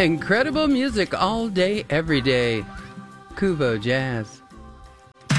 Incredible music all day, every day. Kubo Jazz.